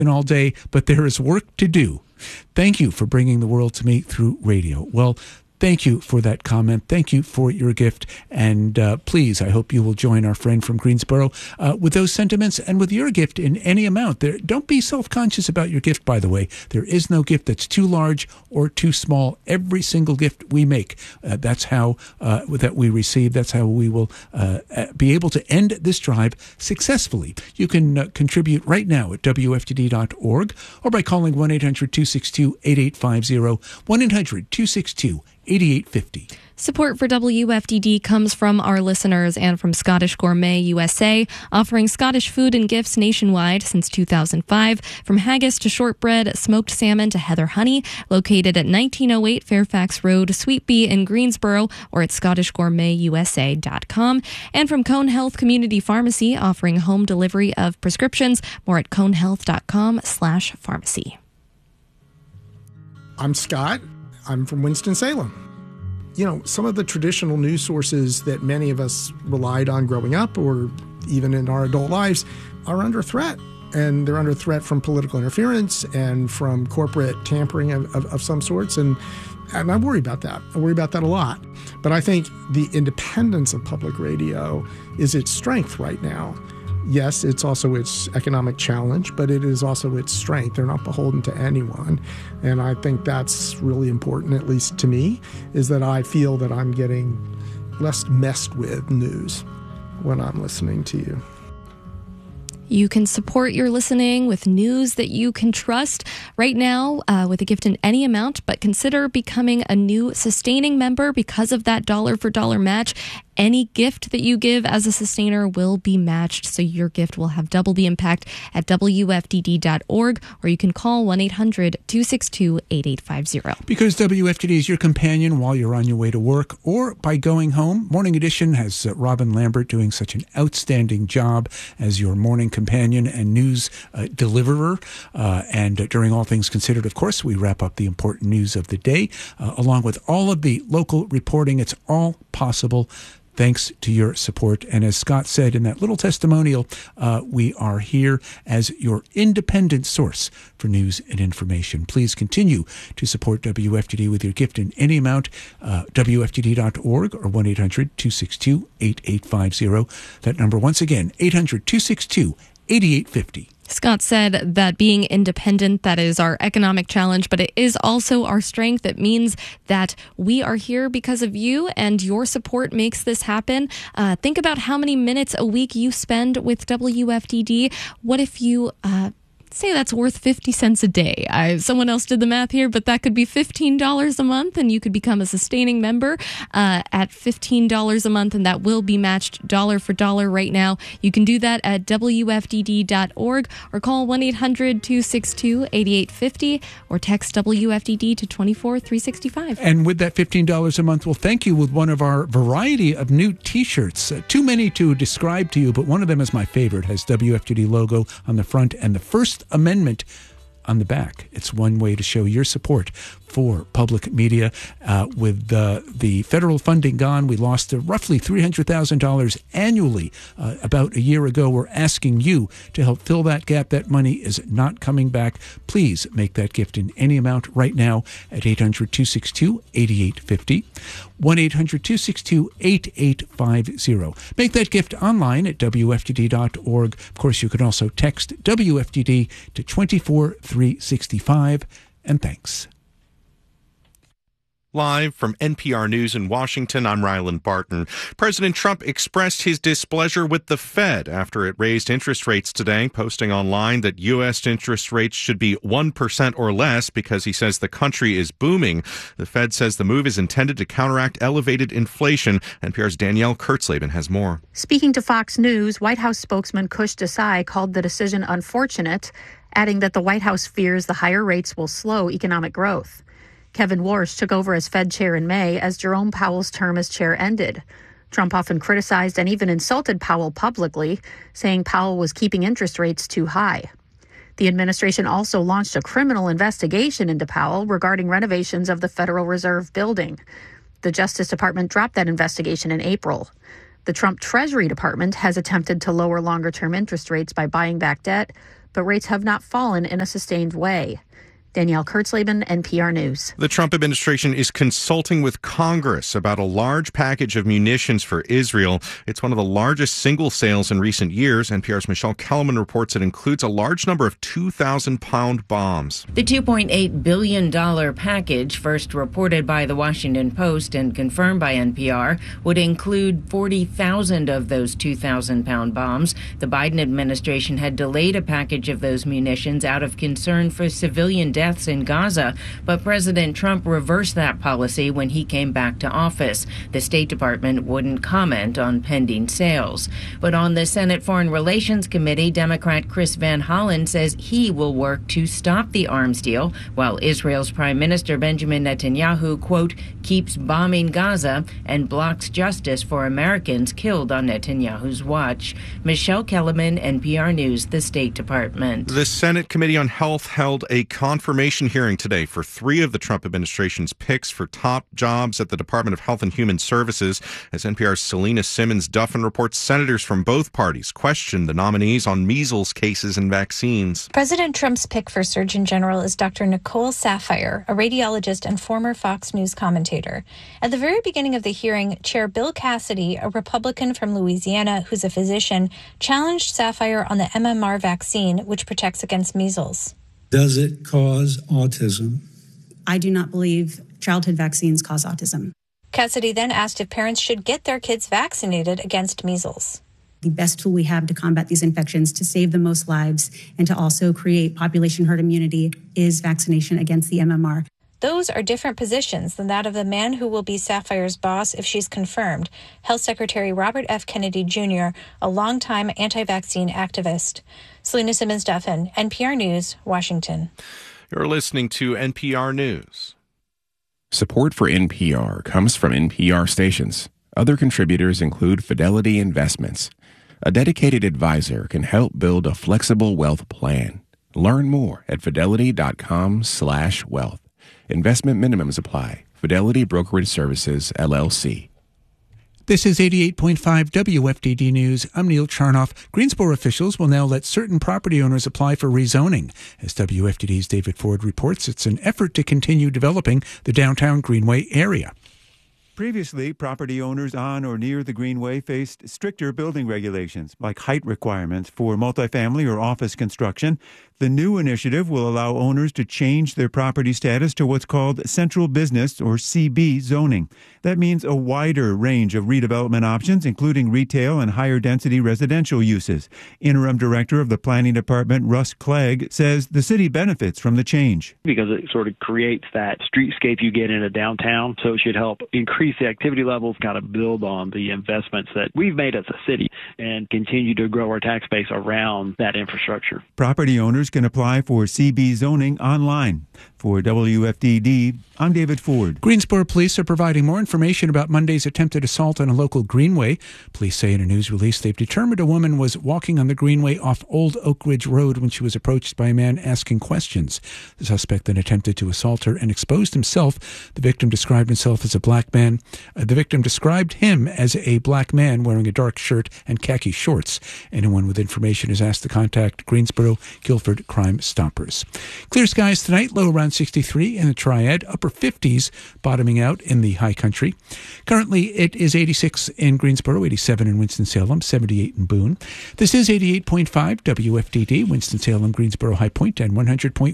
all day, but there is work to do. Thank you for bringing the world to me through radio. Well, thank you for that comment. Thank you for your gift. And please, I hope you will join our friend from Greensboro with those sentiments and with your gift in any amount. Don't be self-conscious about your gift, by the way. There is no gift that's too large or too small. Every single gift we make, that's how that we receive. That's how we will be able to end this drive successfully. You can contribute right now at WFTD.org or by calling 1-800-262-8850, 1-800-262-8850. Support for WFDD comes from our listeners and from Scottish Gourmet USA, offering Scottish food and gifts nationwide since 2005. From haggis to shortbread, smoked salmon to heather honey, located at 1908 Fairfax Road, Sweet Bee in Greensboro, or at ScottishGourmetUSA.com. And from Cone Health Community Pharmacy, offering home delivery of prescriptions. More at conehealth.com/pharmacy. I'm Scott. I'm from Winston-Salem. You know, some of the traditional news sources that many of us relied on growing up or even in our adult lives are under threat. And they're under threat from political interference and from corporate tampering of some sorts. And I worry about that. I worry about that a lot. But I think the independence of public radio is its strength right now. Yes, it's also its economic challenge, but it is also its strength. They're not beholden to anyone. And I think that's really important, at least to me, is that I feel that I'm getting less messed with news when I'm listening to you. You can support your listening with news that you can trust right now with a gift in any amount, but consider becoming a new sustaining member because of that dollar-for-dollar match. Any gift that you give as a sustainer will be matched, so your gift will have double the impact at WFDD.org, or you can call 1-800-262-8850. Because WFDD is your companion while you're on your way to work or by going home. Morning Edition has Robin Lambert doing such an outstanding job as your morning companion and news deliverer. And during All Things Considered, of course, we wrap up the important news of the day, along with all of the local reporting. It's all possible thanks to your support. And as Scott said in that little testimonial, we are here as your independent source for news and information. Please continue to support WFDD with your gift in any amount. WFDD.org or 1-800-262-8850. That number, once again, 800-262-8850. Scott said that being independent, that is our economic challenge, but it is also our strength. It means that we are here because of you, and your support makes this happen. Think about how many minutes a week you spend with WFDD. What if you say that's worth 50 cents a day? Someone else did the math here, but that could be $15 a month, and you could become a sustaining member at $15 a month, and that will be matched dollar for dollar right now. You can do that at WFDD.org or call 1-800-262-8850 or text WFDD to 24365. And with that $15 a month, we'll thank you with one of our variety of new T-shirts. Too many to describe to you, but one of them is my favorite. It has WFDD logo on the front and the First Amendment on the back. It's one way to show your support for public media. With the federal funding gone, we lost roughly $300,000 annually about a year ago. We're asking you to help fill that gap. That money is not coming back. Please make that gift in any amount right now at 800-262-8850, 1-800-262-8850. Make that gift online at WFDD.org. Of course, you can also text WFDD to 24365. And thanks. Live from NPR News in Washington, I'm Ryland Barton. President Trump expressed his displeasure with the Fed after it raised interest rates today, posting online that U.S. interest rates should be 1% or less because he says the country is booming. The Fed says the move is intended to counteract elevated inflation. NPR's Danielle Kurtzleben has more. Speaking to Fox News, White House spokesman Kush Desai called the decision unfortunate, adding that the White House fears the higher rates will slow economic growth. Kevin Warsh took over as Fed chair in May as Jerome Powell's term as chair ended. Trump often criticized and even insulted Powell publicly, saying Powell was keeping interest rates too high. The administration also launched a criminal investigation into Powell regarding renovations of the Federal Reserve building. The Justice Department dropped that investigation in April. The Trump Treasury Department has attempted to lower longer-term interest rates by buying back debt, but rates have not fallen in a sustained way. Danielle Kurtzleben, NPR News. The Trump administration is consulting with Congress about a large package of munitions for Israel. It's one of the largest single sales in recent years. NPR's Michelle Kellerman reports it includes a large number of 2,000-pound bombs. The $2.8 billion package, first reported by The Washington Post and confirmed by NPR, would include 40,000 of those 2,000-pound bombs. The Biden administration had delayed a package of those munitions out of concern for civilian deaths in Gaza, but President Trump reversed that policy when he came back to office. The State Department wouldn't comment on pending sales. But on the Senate Foreign Relations Committee, Democrat Chris Van Hollen says he will work to stop the arms deal, while Israel's Prime Minister Benjamin Netanyahu, quote, keeps bombing Gaza and blocks justice for Americans killed on Netanyahu's watch. Michelle Kellerman, NPR News, the State Department. The Senate Committee on Health held a confirmation hearing today for 3 of the Trump administration's picks for top jobs at the Department of Health and Human Services. As NPR's Selena Simmons-Duffin reports, senators from both parties questioned the nominees on measles cases and vaccines. President Trump's pick for Surgeon General is Dr. Nicole Saphier, a radiologist and former Fox News commentator. At the very beginning of the hearing, Chair Bill Cassidy, a Republican from Louisiana who's a physician, challenged Saphier on the MMR vaccine, which protects against measles. Does it cause autism? I do not believe childhood vaccines cause autism. Cassidy then asked if parents should get their kids vaccinated against measles. The best tool we have to combat these infections, to save the most lives, and to also create population herd immunity is vaccination against the MMR. Those are different positions than that of the man who will be Saphier's boss if she's confirmed, Health Secretary Robert F. Kennedy Jr., a longtime anti-vaccine activist. Selena Simmons-Duffin, NPR News, Washington. You're listening to NPR News. Support for NPR comes from NPR stations. Other contributors include Fidelity Investments. A dedicated advisor can help build a flexible wealth plan. Learn more at fidelity.com/wealth. Investment minimums apply. Fidelity Brokerage Services, LLC. This is 88.5 WFDD News. I'm Neil Charnoff. Greensboro officials will now let certain property owners apply for rezoning. As WFDD's David Ford reports, it's an effort to continue developing the downtown Greenway area. Previously, property owners on or near the Greenway faced stricter building regulations, like height requirements for multifamily or office construction. The new initiative will allow owners to change their property status to what's called Central Business, or CB, zoning. That means a wider range of redevelopment options, including retail and higher-density residential uses. Interim Director of the Planning Department, Russ Clegg, says the city benefits from the change. Because it sort of creates that streetscape you get in a downtown, so it should help increase the activity levels, kind of build on the investments that we've made as a city, and continue to grow our tax base around that infrastructure. Property owners can apply for CB zoning online. For WFDD, I'm David Ford. Greensboro police are providing more information about Monday's attempted assault on a local greenway. Police say in a news release they've determined a woman was walking on the greenway off Old Oak Ridge Road when she was approached by a man asking questions. The suspect then attempted to assault her and exposed himself. The victim described himself as a black man. The victim described him as a black man wearing a dark shirt and khaki shorts. Anyone with information is asked to contact Greensboro Guilford Crime Stoppers. Clear skies tonight, low around 63 in the Triad, upper 50s bottoming out in the high country. Currently, it is 86 in Greensboro, 87 in Winston-Salem, 78 in Boone. This is 88.5 WFDD, Winston-Salem, Greensboro, High Point, and 100.1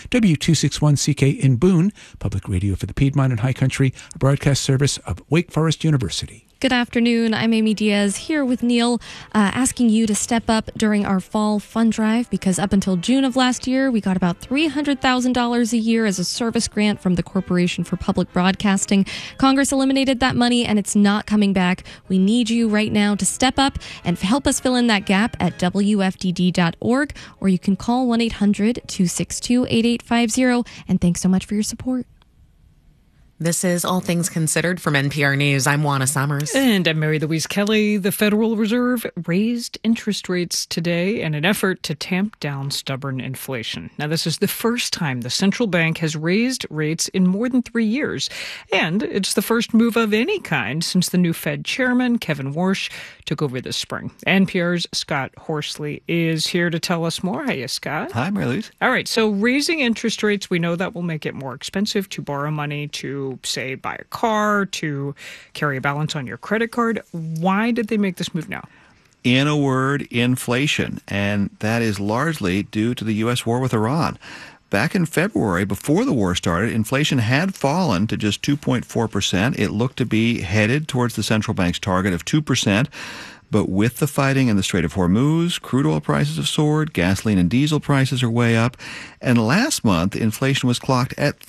W261CK in Boone, public radio for the Piedmont and High Country, a broadcast service of Wake Forest University. Good afternoon. I'm Amy Diaz here with Neil, asking you to step up during our fall fund drive, because up until June of last year, we got about $300,000 a year as a service grant from the Corporation for Public Broadcasting. Congress eliminated that money and it's not coming back. We need you right now to step up and help us fill in that gap at WFDD.org, or you can call 1-800-262-8850. And thanks so much for your support. This is All Things Considered from NPR News. I'm Juana Summers. And I'm Mary Louise Kelly. The Federal Reserve raised interest rates today in an effort to tamp down stubborn inflation. Now, this is the first time the central bank has raised rates in more than 3 years. And it's the first move of any kind since the new Fed chairman, Kevin Warsh, took over this spring. NPR's Scott Horsley is here to tell us more. Hiya, Scott. Hi, Mary Louise. All right, so raising interest rates, we know that will make it more expensive to borrow money, to say buy a car, to carry a balance on your credit card. Why did they make this move now? In a word, inflation. And that is largely due to the U.S. war with Iran. Back in February, before the war started, inflation had fallen to just 2.4%. It looked to be headed towards the central bank's target of 2%. But with the fighting in the Strait of Hormuz, crude oil prices have soared, gasoline and diesel prices are way up, and last month inflation was clocked at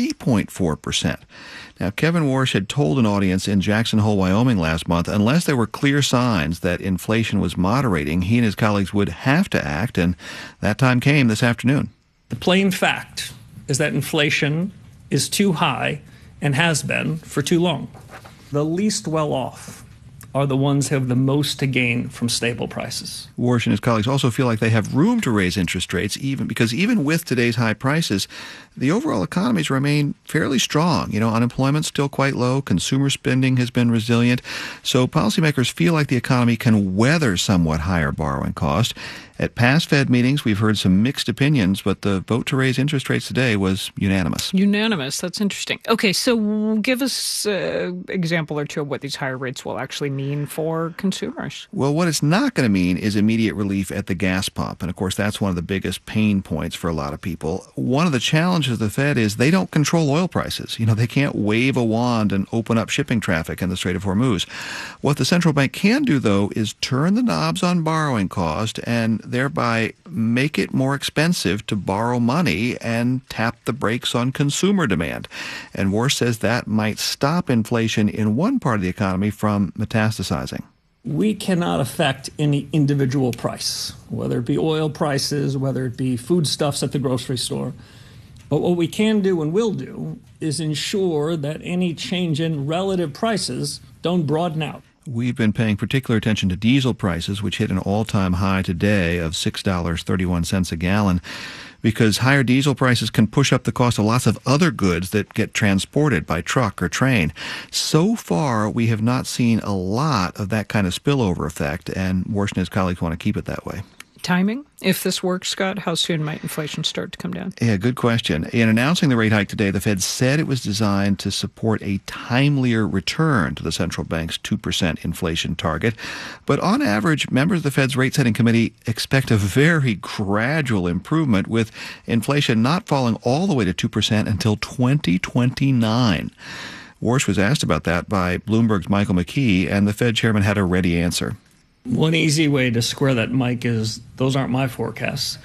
3.4%. Now, Kevin Warsh had told an audience in Jackson Hole, Wyoming last month, unless there were clear signs that inflation was moderating, he and his colleagues would have to act, and that time came this afternoon. The plain fact is that inflation is too high and has been for too long. The least well off are the ones who have the most to gain from stable prices. Warsh and his colleagues also feel like they have room to raise interest rates, even with today's high prices, the overall economies remain fairly strong. Unemployment's still quite low. Consumer spending has been resilient. So policymakers feel like the economy can weather somewhat higher borrowing costs. At past Fed meetings, we've heard some mixed opinions, but the vote to raise interest rates today was unanimous. Unanimous. That's interesting. Okay, so give us an example or two of what these higher rates will actually mean for consumers. Well, what it's not going to mean is immediate relief at the gas pump. And, of course, that's one of the biggest pain points for a lot of people. One of the challenges of the Fed is they don't control oil prices. They can't wave a wand and open up shipping traffic in the Strait of Hormuz. What the central bank can do, though, is turn the knobs on borrowing cost and thereby make it more expensive to borrow money and tap the brakes on consumer demand. And Warsh says that might stop inflation in one part of the economy from metastasizing. We cannot affect any individual price, whether it be oil prices, whether it be foodstuffs at the grocery store. But what we can do and will do is ensure that any change in relative prices don't broaden out. We've been paying particular attention to diesel prices, which hit an all-time high today of $6.31 a gallon, because higher diesel prices can push up the cost of lots of other goods that get transported by truck or train. So far, we have not seen a lot of that kind of spillover effect, and Warsh and his colleagues want to keep it that way. Timing? If this works, Scott, how soon might inflation start to come down? Yeah, good question. In announcing the rate hike today, the Fed said it was designed to support a timelier return to the central bank's 2% inflation target. But on average, members of the Fed's rate-setting committee expect a very gradual improvement, with inflation not falling all the way to 2% until 2029. Warsh was asked about that by Bloomberg's Michael McKee, and the Fed chairman had a ready answer. One easy way to square that, Mike, is those aren't my forecasts.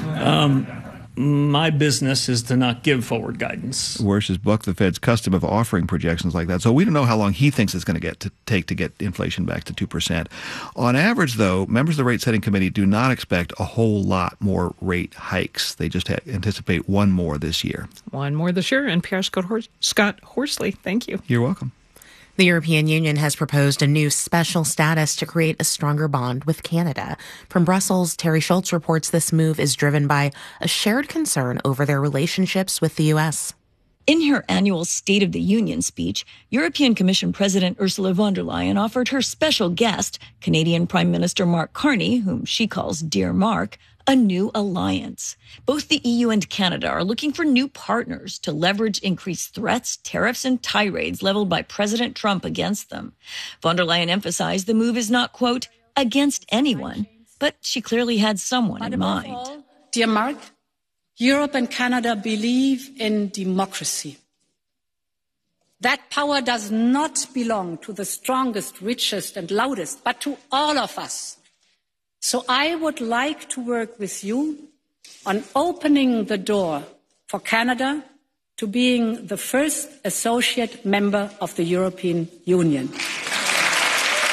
My business is to not give forward guidance. Warsh has bucked the Fed's custom of offering projections like that, so we don't know how long he thinks it's going to take to get inflation back to 2%. On average, though, members of the rate-setting committee do not expect a whole lot more rate hikes. They just anticipate one more this year. One more this year. NPR's Scott Horsley, thank you. You're welcome. The European Union has proposed a new special status to create a stronger bond with Canada. From Brussels, Terry Schultz reports this move is driven by a shared concern over their relationships with the U.S. In her annual State of the Union speech, European Commission President Ursula von der Leyen offered her special guest, Canadian Prime Minister Mark Carney, whom she calls Dear Mark, a new alliance. Both the EU and Canada are looking for new partners to leverage increased threats, tariffs, and tirades leveled by President Trump against them. Von der Leyen emphasized the move is not, quote, against anyone, but she clearly had someone in mind. All, dear Mark, Europe and Canada believe in democracy. That power does not belong to the strongest, richest, and loudest, but to all of us. So I would like to work with you on opening the door for Canada to being the first associate member of the European Union.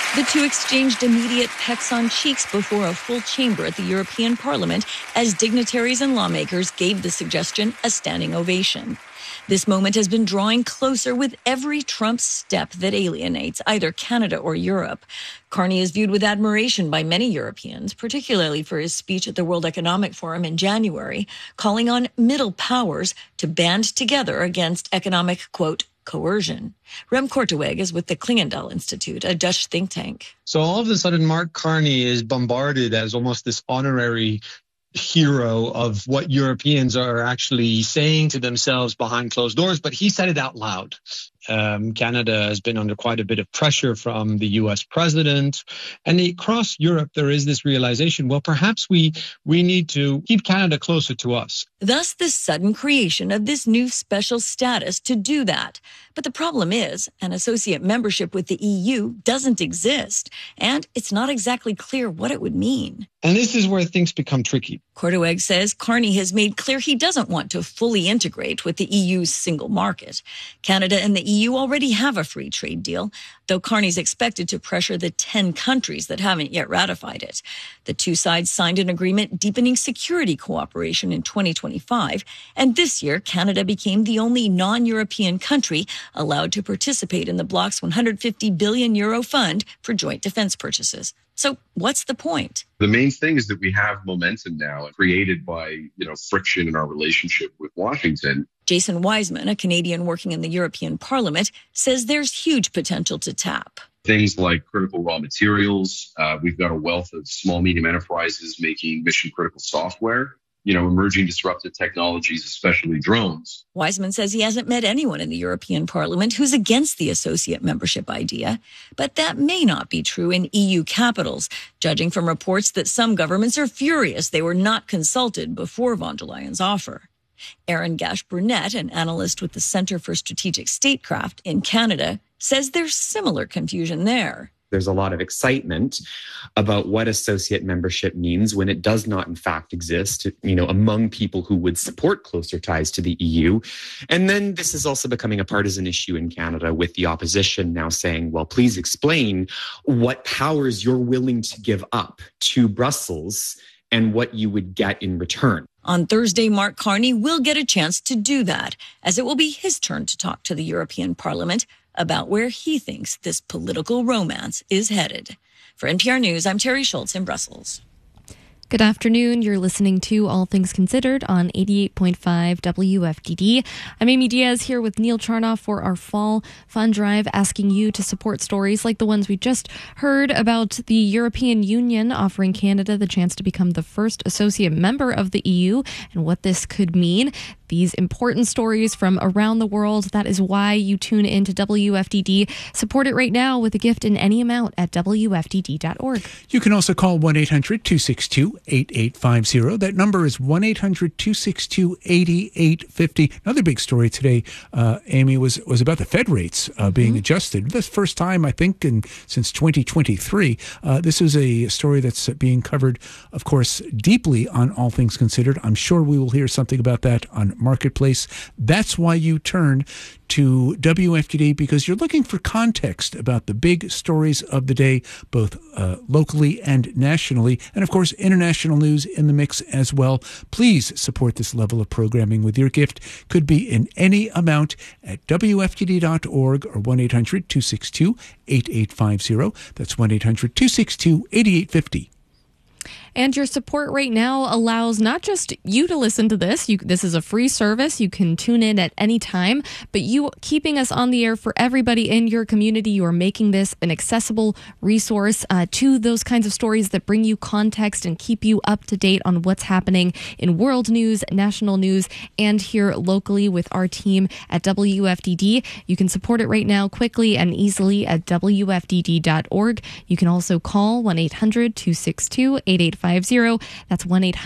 The two exchanged immediate pecks on cheeks before a full chamber at the European Parliament as dignitaries and lawmakers gave the suggestion a standing ovation. This moment has been drawing closer with every Trump step that alienates either Canada or Europe. Carney is viewed with admiration by many Europeans, particularly for his speech at the World Economic Forum in January, calling on middle powers to band together against economic, quote, coercion. Rem Korteweg is with the Klingendahl Institute, a Dutch think tank. So all of a sudden, Mark Carney is bombarded as almost this honorary hero of what Europeans are actually saying to themselves behind closed doors, but he said it out loud. Canada has been under quite a bit of pressure from the U.S. president. And across Europe, there is this realization, well, perhaps we need to keep Canada closer to us. Thus, the sudden creation of this new special status to do that. But the problem is, an associate membership with the EU doesn't exist, and it's not exactly clear what it would mean. And this is where things become tricky. Korteweg says Carney has made clear he doesn't want to fully integrate with the EU's single market. Canada and the EU already have a free trade deal, though Carney's expected to pressure the 10 countries that haven't yet ratified it. The two sides signed an agreement deepening security cooperation in 2025, and this year Canada became the only non-European country allowed to participate in the bloc's €150 billion fund for joint defense purchases. So what's the point? The main thing is that we have momentum now created by, friction in our relationship with Washington. Jason Wiseman, a Canadian working in the European Parliament, says there's huge potential to tap. Things like critical raw materials. We've got a wealth of small, medium enterprises making mission critical software. Emerging disruptive technologies, especially drones. Wiseman says he hasn't met anyone in the European Parliament who's against the associate membership idea, but that may not be true in EU capitals, judging from reports that some governments are furious they were not consulted before von der Leyen's offer. Aaron Gash-Burnett, an analyst with the Centre for Strategic Statecraft in Canada, says there's similar confusion there. There's a lot of excitement about what associate membership means when it does not, in fact, exist, among people who would support closer ties to the EU. And then this is also becoming a partisan issue in Canada, with the opposition now saying, well, please explain what powers you're willing to give up to Brussels and what you would get in return. On Thursday, Mark Carney will get a chance to do that, as it will be his turn to talk to the European Parliament about where he thinks this political romance is headed. For NPR News, I'm Terry Schultz in Brussels. Good afternoon. You're listening to All Things Considered on 88.5 WFDD. I'm Amy Diaz here with Neil Charnoff for our Fall Fund Drive, asking you to support stories like the ones we just heard about the European Union offering Canada the chance to become the first associate member of the EU and what this could mean. These important stories from around the world. That is why you tune into WFDD. Support it right now with a gift in any amount at WFDD.org. You can also call 1-800-262-8850. That number is 1-800-262-8850. Another big story today, Amy, was about the Fed rates being adjusted. This first time, I think, since 2023. This is a story that's being covered, of course, deeply on All Things Considered. I'm sure we will hear something about that on Marketplace. That's why you turn to WFDD, because you're looking for context about the big stories of the day, both locally and nationally, and of course international news in the mix as well. Please support this level of programming with your gift. Could be in any amount at WFDD.org or 1-800-262-8850. That's 1-800-262-8850. And your support right now allows not just you to listen to this. This is a free service. You can tune in at any time. But you keeping us on the air for everybody in your community, you are making this an accessible resource to those kinds of stories that bring you context and keep you up to date on what's happening in world news, national news, and here locally with our team at WFDD. You can support it right now quickly and easily at WFDD.org. You can also call 1-800-262-8850. That's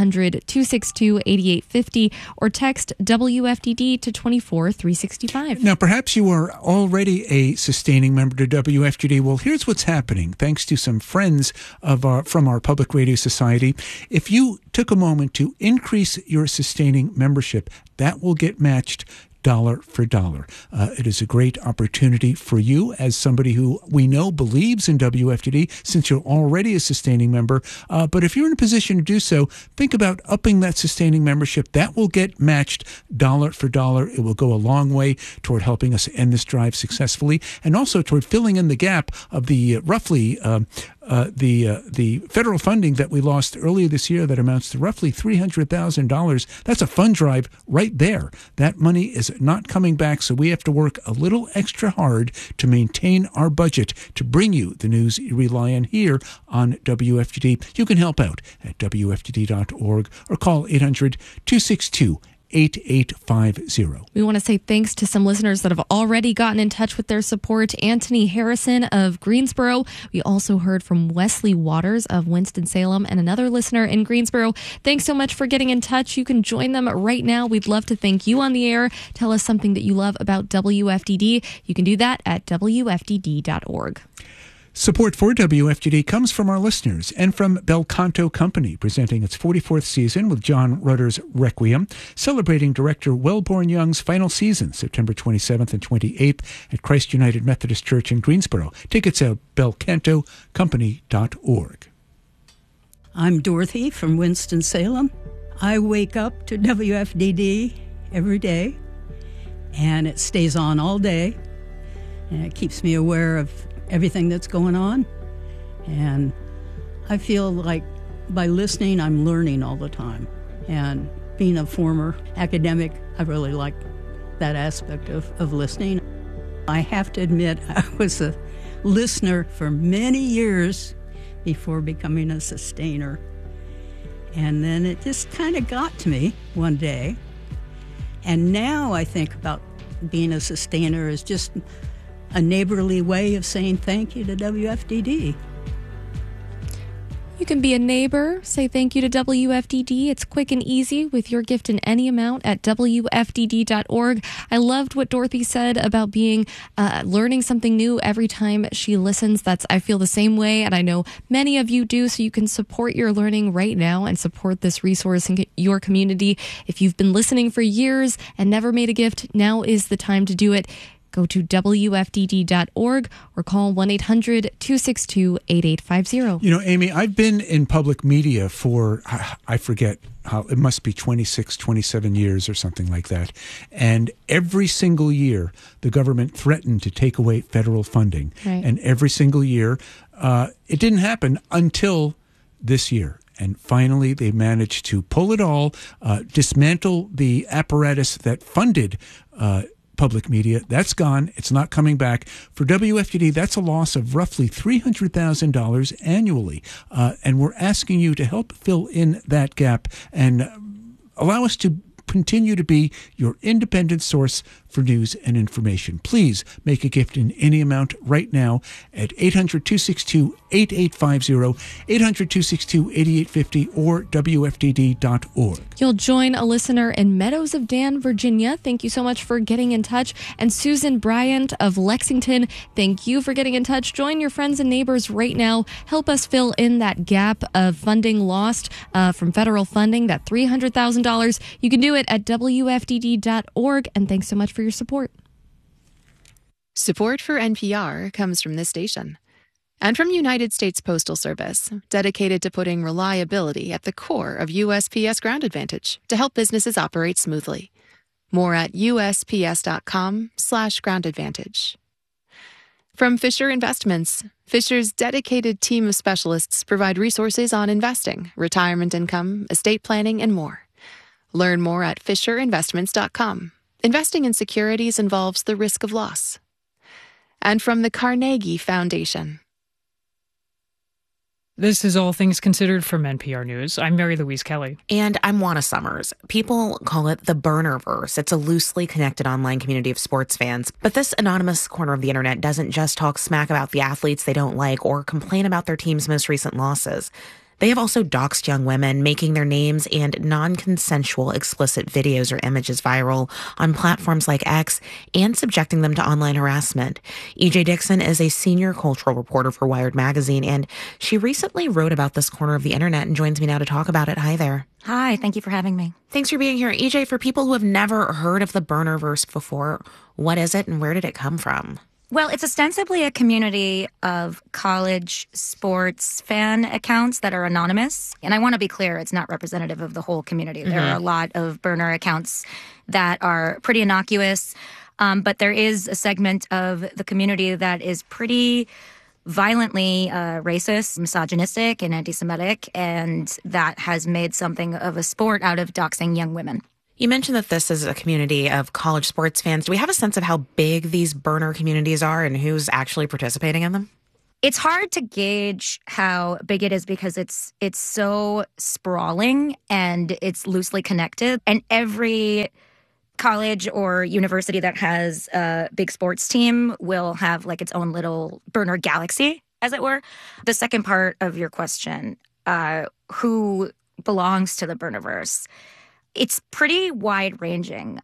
1-800-262-8850, or text WFDD to 24365. Now, perhaps you are already a sustaining member to WFDD. Well, here's what's happening. Thanks to some friends from our Public Radio Society, if you took a moment to increase your sustaining membership, that will get matched dollar for dollar. It is a great opportunity for you as somebody who we know believes in WFTD, since you're already a sustaining member. But if you're in a position to do so, think about upping that sustaining membership. That will get matched dollar for dollar. It will go a long way toward helping us end this drive successfully, and also toward filling in the gap of the roughly the federal funding that we lost earlier this year that amounts to roughly $300,000. That's a fund drive right there. That money is not coming back, so we have to work a little extra hard to maintain our budget to bring you the news you rely on here on WFTD. You can help out at WFTD.org or call 800-262-8850. We want to say thanks to some listeners that have already gotten in touch with their support. Anthony Harrison of Greensboro. We also heard from Wesley Waters of Winston-Salem and another listener in Greensboro. Thanks so much for getting in touch. You can join them right now. We'd love to thank you on the air. Tell us something that you love about WFTD. You can do that at WFTD.org. Support for WFTD comes from our listeners and from Bel Canto Company, presenting its 44th season with John Rutter's Requiem, celebrating director Wellborn Young's final season, September 27th and 28th at Christ United Methodist Church in Greensboro. Tickets at belcantocompany.org. I'm Dorothy from Winston-Salem. I wake up to WFTD every day, and it stays on all day, and it keeps me aware of everything that's going on. And I feel like by listening, I'm learning all the time. And being a former academic, I really like that aspect of listening. I have to admit, I was a listener for many years before becoming a sustainer. And then it just kind of got to me one day. And now I think about being a sustainer as just a neighborly way of saying thank you to WFTD. You can be a neighbor, say thank you to WFTD. It's quick and easy with your gift in any amount at WFTD.org. I loved what Dorothy said about being learning something new every time she listens. I feel the same way, and I know many of you do, so you can support your learning right now and support this resource in your community. If you've been listening for years and never made a gift, now is the time to do it. Go to WFTD.org or call 1-800-262-8850. You know, Amy, I've been in public media for, I forget how, it must be 26, 27 years or something like that. And every single year, the government threatened to take away federal funding. Right. And every single year, it didn't happen until this year. And finally, they managed to pull it all, dismantle the apparatus that funded public media. That's gone. It's not coming back. For WFTD, that's a loss of roughly $300,000 annually. And we're asking you to help fill in that gap and allow us to continue to be your independent source for news and information. Please make a gift in any amount right now at 800-262-8850, 800-262-8850, or WFTD.org. You'll join a listener in Meadows of Dan, Virginia. Thank you so much for getting in touch. And Susan Bryant of Lexington, thank you for getting in touch. Join your friends and neighbors right now. Help us fill in that gap of funding lost from federal funding, that $300,000. You can do it at WFTD.org. And thanks so much for your support. Support for NPR comes from this station and from United States Postal Service, dedicated to putting reliability at the core of USPS Ground Advantage to help businesses operate smoothly. More at USPS.com/Ground Advantage. From Fisher Investments, Fisher's dedicated team of specialists provide resources on investing, retirement income, estate planning, and more. Learn more at FisherInvestments.com. Investing in securities involves the risk of loss. And from the Carnegie Foundation. This is All Things Considered from NPR News. I'm Mary Louise Kelly. And I'm Juana Summers. People call it the Burnerverse. It's a loosely connected online community of sports fans. But this anonymous corner of the internet doesn't just talk smack about the athletes they don't like or complain about their team's most recent losses. They have also doxed young women, making their names and non-consensual explicit videos or images viral on platforms like X and subjecting them to online harassment. E.J. Dixon is a senior cultural reporter for Wired Magazine, and she recently wrote about this corner of the internet and joins me now to talk about it. Hi there. Hi, thank you for having me. Thanks for being here. EJ, for people who have never heard of the Burnerverse before, what is it and where did it come from? Well, it's ostensibly a community of college sports fan accounts that are anonymous. And I want to be clear, it's not representative of the whole community. Mm-hmm. There are a lot of burner accounts that are pretty innocuous, but there is a segment of the community that is pretty violently racist, misogynistic, and anti-Semitic, and that has made something of a sport out of doxing young women. You mentioned that this is a community of college sports fans. Do we have a sense of how big these burner communities are and who's actually participating in them? It's hard to gauge how big it is because it's so sprawling and it's loosely connected. And every college or university that has a big sports team will have like its own little burner galaxy, as it were. The second part of your question, who belongs to the Burnerverse? It's pretty wide-ranging.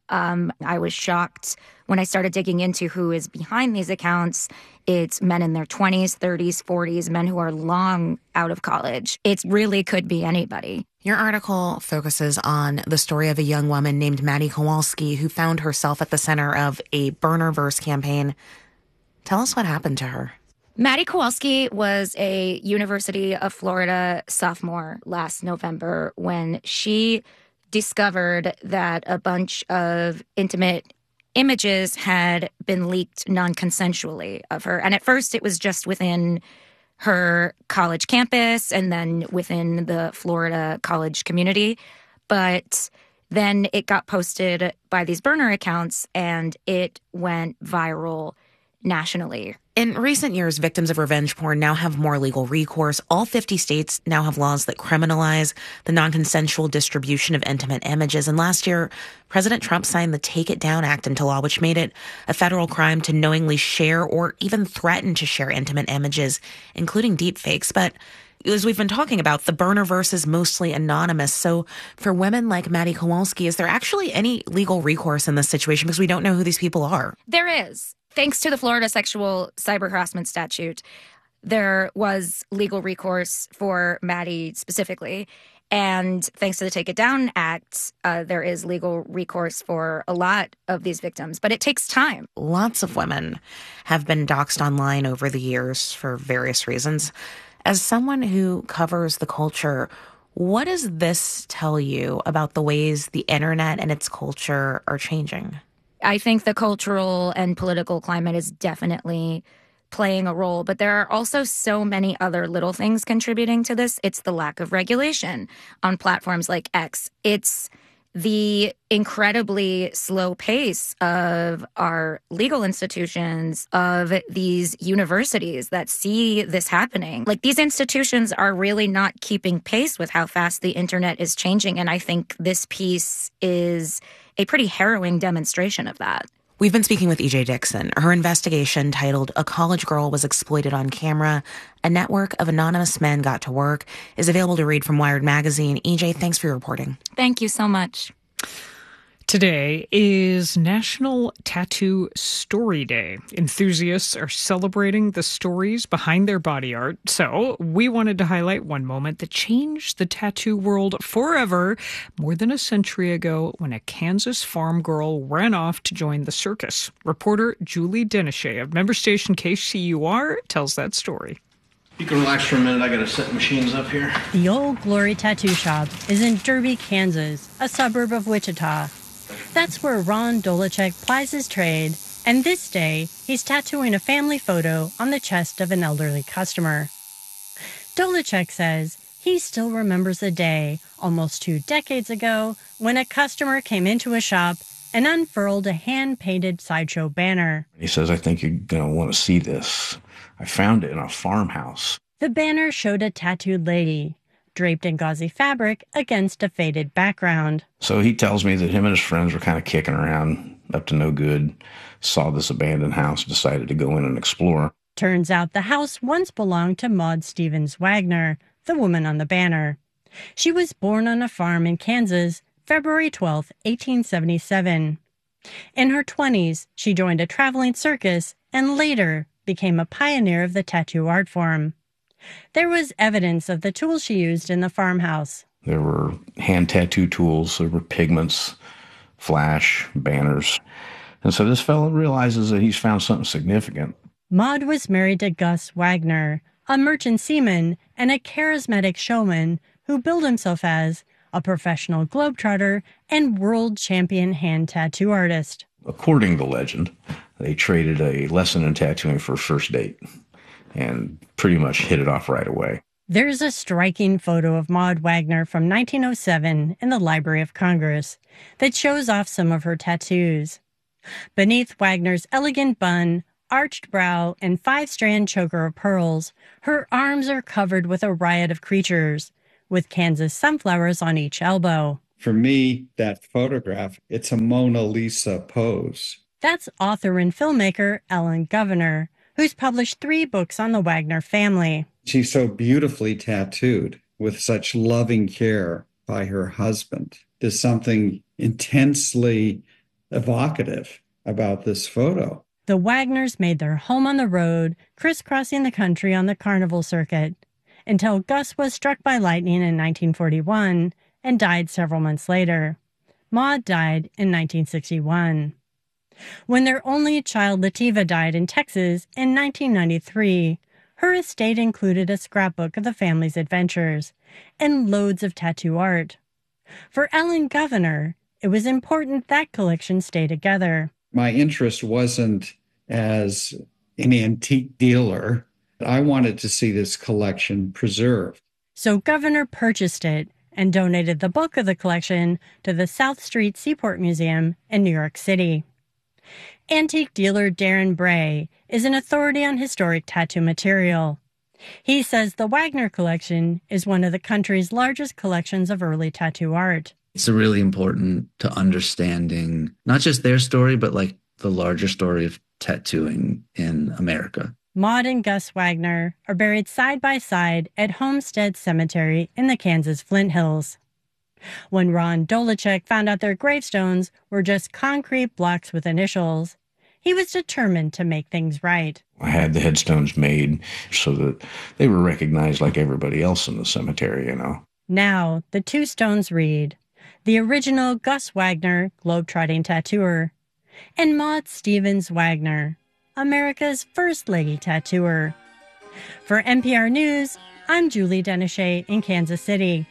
I was shocked when I started digging into who is behind these accounts. It's men in their 20s, 30s, 40s, men who are long out of college. It really could be anybody. Your article focuses on the story of a young woman named Maddie Kowalski who found herself at the center of a Burnerverse campaign. Tell us what happened to her. Maddie Kowalski was a University of Florida sophomore last November when she discovered that a bunch of intimate images had been leaked non-consensually of her. And at first it was just within her college campus and then within the Florida college community. But then it got posted by these burner accounts and it went viral nationally. In recent years, victims of revenge porn now have more legal recourse. All 50 states now have laws that criminalize the non-consensual distribution of intimate images. And last year, President Trump signed the Take It Down Act into law, which made it a federal crime to knowingly share or even threaten to share intimate images, including deepfakes. But as we've been talking about, the Burnerverse is mostly anonymous. So for women like Maddie Kowalski, is there actually any legal recourse in this situation? Because we don't know who these people are. There is. Thanks to the Florida sexual cyber harassment statute, there was legal recourse for Maddie specifically. And thanks to the Take It Down Act, there is legal recourse for a lot of these victims. But it takes time. Lots of women have been doxxed online over the years for various reasons. As someone who covers the culture, what does this tell you about the ways the internet and its culture are changing? I think the cultural and political climate is definitely playing a role, but there are also so many other little things contributing to this. It's the lack of regulation on platforms like X. It's the incredibly slow pace of our legal institutions, of these universities that see this happening. Like, these institutions are really not keeping pace with how fast the internet is changing. And I think this piece is a pretty harrowing demonstration of that. We've been speaking with E.J. Dixon. Her investigation, titled "A College Girl Was Exploited on Camera, A Network of Anonymous Men Got to Work," is available to read from Wired Magazine. E.J., thanks for your reporting. Thank you so much. Today is National Tattoo Story Day. Enthusiasts are celebrating the stories behind their body art. So we wanted to highlight one moment that changed the tattoo world forever more than a century ago when a Kansas farm girl ran off to join the circus. Reporter Julie Denichet of member station KCUR tells that story. You can relax for a minute. I got to set the machines up here. The Old Glory Tattoo Shop is in Derby, Kansas, a suburb of Wichita. That's where Ron Dolacek plies his trade, and this day, he's tattooing a family photo on the chest of an elderly customer. Dolacek says he still remembers a day, almost 2 decades ago, when a customer came into a shop and unfurled a hand-painted sideshow banner. He says, "I think you're going to want to see this. I found it in a farmhouse." The banner showed a tattooed lady, draped in gauzy fabric against a faded background. So he tells me that him and his friends were kind of kicking around up to no good, saw this abandoned house, decided to go in and explore. Turns out the house once belonged to Maud Stevens Wagner, the woman on the banner. She was born on a farm in Kansas, February 12, 1877. In her 20s, she joined a traveling circus and later became a pioneer of the tattoo art form. There was evidence of the tools she used in the farmhouse. There were hand tattoo tools, there were pigments, flash, banners. And so this fellow realizes that he's found something significant. Maud was married to Gus Wagner, a merchant seaman and a charismatic showman who billed himself as a professional globetrotter and world champion hand tattoo artist. According to legend, they traded a lesson in tattooing for a first date and pretty much hit it off right away. There's a striking photo of Maud Wagner from 1907 in the Library of Congress that shows off some of her tattoos. Beneath Wagner's elegant bun, arched brow, and 5-strand choker of pearls, her arms are covered with a riot of creatures, with Kansas sunflowers on each elbow. For me, that photograph, it's a Mona Lisa pose. That's author and filmmaker Ellen Governor, who's published 3 books on the Wagner family. She's so beautifully tattooed with such loving care by her husband. There's something intensely evocative about this photo. The Wagners made their home on the road, crisscrossing the country on the carnival circuit, until Gus was struck by lightning in 1941 and died several months later. Maud died in 1961. When their only child Lativa died in Texas in 1993, her estate included a scrapbook of the family's adventures and loads of tattoo art. For Ellen Governor, it was important that collection stay together. My interest wasn't as an antique dealer. I wanted to see this collection preserved. So Governor purchased it and donated the bulk of the collection to the South Street Seaport Museum in New York City. Antique dealer Darren Bray is an authority on historic tattoo material. He says the Wagner collection is one of the country's largest collections of early tattoo art. It's really important to understanding not just their story, but like the larger story of tattooing in America. Maud and Gus Wagner are buried side by side at Homestead Cemetery in the Kansas Flint Hills. When Ron Dolachek found out their gravestones were just concrete blocks with initials, he was determined to make things right. I had the headstones made so that they were recognized like everybody else in the cemetery, you know. Now, the 2 stones read, the original Gus Wagner, globetrotting tattooer, and Maud Stevens Wagner, America's first lady tattooer. For NPR News, I'm Julie Denachet in Kansas City.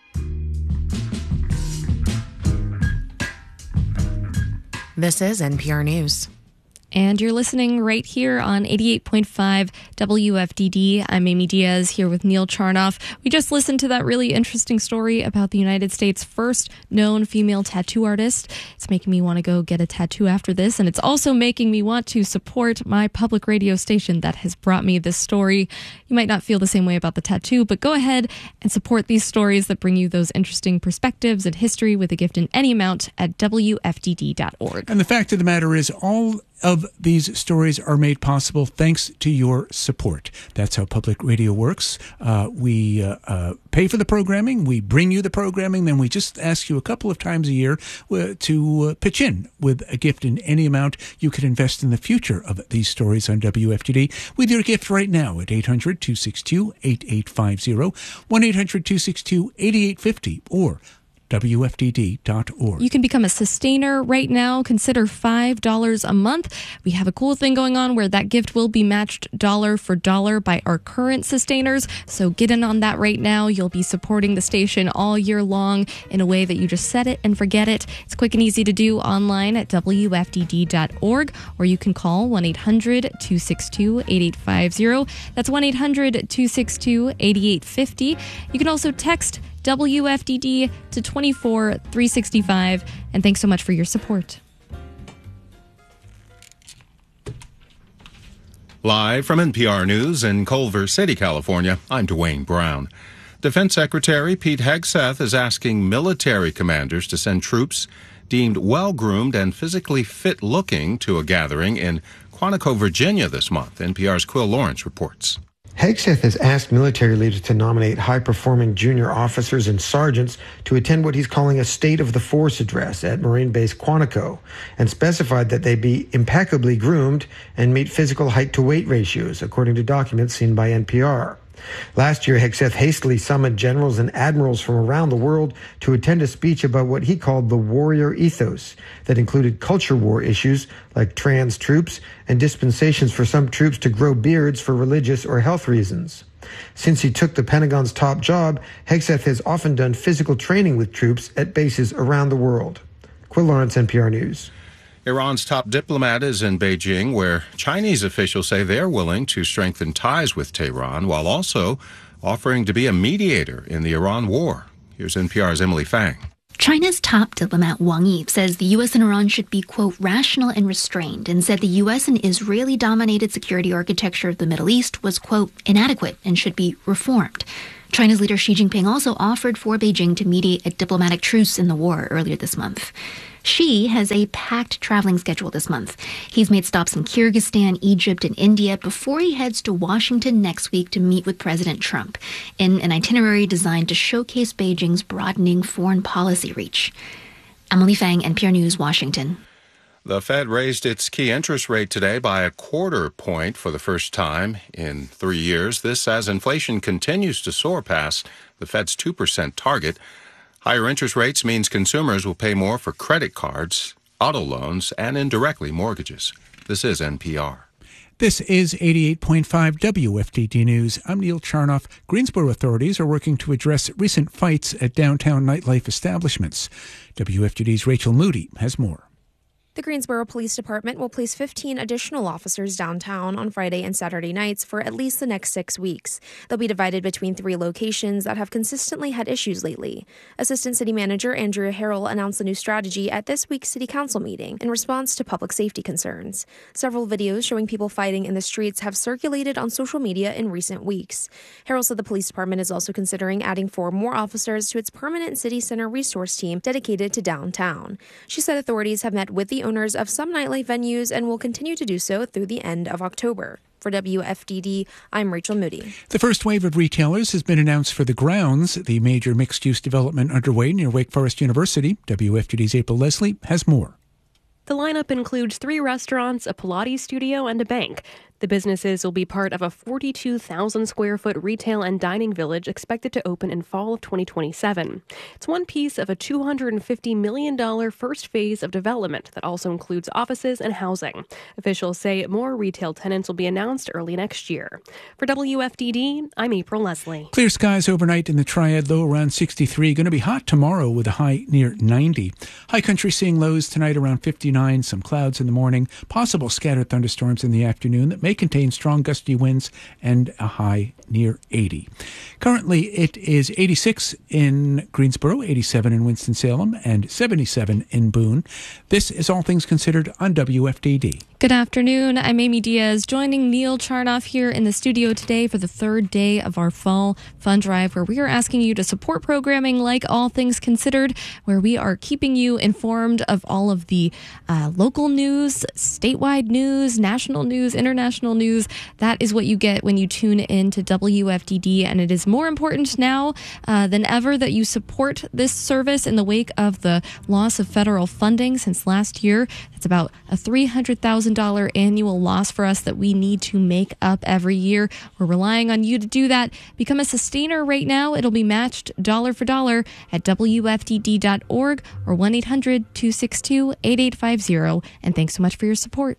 This is NPR News. And you're listening right here on 88.5 WFDD. I'm Amy Diaz here with Neil Charnoff. We just listened to that really interesting story about the United States' first known female tattoo artist. It's making me want to go get a tattoo after this, and it's also making me want to support my public radio station that has brought me this story. You might not feel the same way about the tattoo, but go ahead and support these stories that bring you those interesting perspectives and history with a gift in any amount at WFDD.org. And the fact of the matter is, all of these stories are made possible thanks to your support. That's how public radio works. We pay for the programming, we bring you the programming, then we just ask you a couple of times a year to pitch in with a gift in any amount. You can invest in the future of these stories on WFDD with your gift right now at 800-262-8850, 1-800-262-8850, or WFDD.org. You can become a sustainer right now. Consider $5 a month. We have a cool thing going on where that gift will be matched dollar for dollar by our current sustainers. So get in on that right now. You'll be supporting the station all year long in a way that you just set it and forget it. It's quick and easy to do online at WFDD.org, or you can call 1-800-262-8850. That's 1-800-262-8850. You can also text WFDD to 24365, and thanks so much for your support. Live from NPR News in Culver City, California, I'm Dwayne Brown. Defense Secretary Pete Hegseth is asking military commanders to send troops deemed well-groomed and physically fit-looking to a gathering in Quantico, Virginia this month. NPR's Quill Lawrence reports. Hegseth has asked military leaders to nominate high-performing junior officers and sergeants to attend what he's calling a State of the Force address at Marine Base Quantico, and specified that they be impeccably groomed and meet physical height-to-weight ratios, according to documents seen by NPR. Last year, Hegseth hastily summoned generals and admirals from around the world to attend a speech about what he called the warrior ethos that included culture war issues like trans troops and dispensations for some troops to grow beards for religious or health reasons. Since he took the Pentagon's top job, Hegseth has often done physical training with troops at bases around the world. Quill Lawrence, NPR News. Iran's top diplomat is in Beijing, where Chinese officials say they're willing to strengthen ties with Tehran while also offering to be a mediator in the Iran war. Here's NPR's Emily Fang. China's top diplomat Wang Yi says the U.S. and Iran should be, quote, rational and restrained, and said the U.S. and Israeli-dominated security architecture of the Middle East was, quote, inadequate and should be reformed. China's leader Xi Jinping also offered for Beijing to mediate a diplomatic truce in the war earlier this month. Xi has a packed traveling schedule this month. He's made stops in Kyrgyzstan, Egypt, and India before he heads to Washington next week to meet with President Trump in an itinerary designed to showcase Beijing's broadening foreign policy reach. Emily Fang, NPR News, Washington. The Fed raised its key interest rate today by 1/4 point for the first time in 3 years. This as inflation continues to soar past the Fed's 2% target. Higher interest rates means consumers will pay more for credit cards, auto loans, and indirectly mortgages. This is NPR. This is 88.5 WFDD News. I'm Neil Charnoff. Greensboro authorities are working to address recent fights at downtown nightlife establishments. WFDD's Rachel Moody has more. The Greensboro Police Department will place 15 additional officers downtown on Friday and Saturday nights for at least the next 6 weeks. They'll be divided between 3 locations that have consistently had issues lately. Assistant City Manager Andrea Harrell announced the new strategy at this week's City Council meeting in response to public safety concerns. Several videos showing people fighting in the streets have circulated on social media in recent weeks. Harrell said the police department is also considering adding 4 more officers to its permanent City Center resource team dedicated to downtown. She said authorities have met with the owners of some nightlife venues and will continue to do so through the end of October. For WFDD, I'm Rachel Moody. The first wave of retailers has been announced for The Grounds, the major mixed-use development underway near Wake Forest University. WFDD's April Leslie has more. The lineup includes 3 restaurants, a Pilates studio, and a bank. The businesses will be part of a 42,000 square foot retail and dining village expected to open in fall of 2027. It's one piece of a $250 million first phase of development that also includes offices and housing. Officials say more retail tenants will be announced early next year. For WFDD, I'm April Leslie. Clear skies overnight in the Triad, low around 63. Going to be hot tomorrow with a high near 90. High country seeing lows tonight around 59. Some clouds in the morning. Possible scattered thunderstorms in the afternoon that may contain strong gusty winds and a high near 80. Currently, it is 86 in Greensboro, 87 in Winston-Salem, and 77 in Boone. This is All Things Considered on WFDD. Good afternoon. I'm Amy Diaz, joining Neil Charnoff here in the studio today for the 3rd day of our Fall Fund Drive, where we are asking you to support programming like All Things Considered, where we are keeping you informed of all of the local news, statewide news, national news, international news. That is what you get when you tune in to WFDD, and it is more important now than ever that you support this service in the wake of the loss of federal funding since last year. It's about a $300,000 annual loss for us that we need to make up every year. We're relying on you to do that. Become a sustainer right now. It'll be matched dollar for dollar at WFDD.org or 1-800-262-8850. And thanks so much for your support.